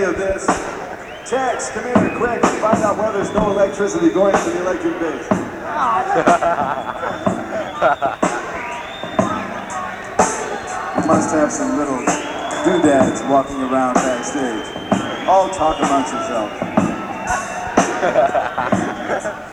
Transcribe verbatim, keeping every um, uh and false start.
of this. Tex, come here quick and find out whether there's no electricity going to the electric bass. You must have some little doodads walking around backstage. All talk amongst yourselves.